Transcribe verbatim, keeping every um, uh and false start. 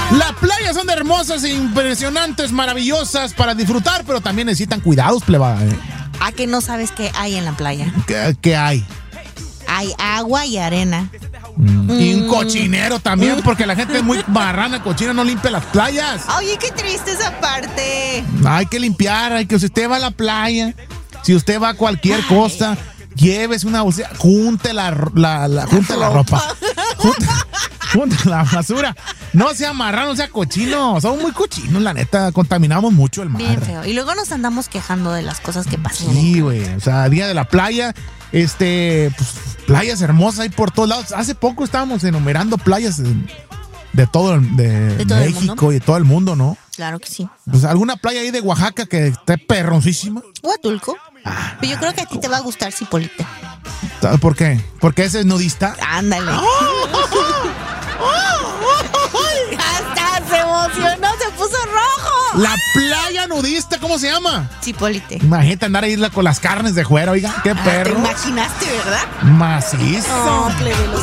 Las playas son hermosas, impresionantes, maravillosas para disfrutar, pero también necesitan cuidados, plebada. ¿eh? ¿A que no sabes qué hay en la playa? ¿Qué, qué hay? Hay agua y arena. Mm. Y un cochinero también, porque la gente es muy marrana, cochina, no limpia las playas. Oye, qué triste esa parte. Hay que limpiar, hay que, si usted va a la playa, si usted va a cualquier Ay. costa, llévese una bolsilla, junte la, la, la, junte la ropa, junte, junte la basura. No sea marrano, no sea cochino. Somos muy cochinos, la neta. Contaminamos mucho el mar. Bien feo. Y luego nos andamos quejando de las cosas que pasan. Sí, güey. O sea, día de la playa, este, pues, playas hermosas ahí por todos lados. Hace poco estábamos enumerando playas de, de todo, el, de, ¿De todo México y de todo el mundo, ¿no? Claro que sí. Pues alguna playa ahí de Oaxaca que esté perroncísima. Huatulco. Ah. Pero yo creo que a ti te va a gustar Cipolite. ¿Por qué? ¿Porque ese es nudista? Ándale. Hasta se emocionó, se puso rojo. La playa nudista, ¿cómo se llama? Cipolite. Imagínate andar ahí con las carnes de fuera, oiga, qué ah, perro. Te imaginaste, ¿verdad? Macizo. Oh,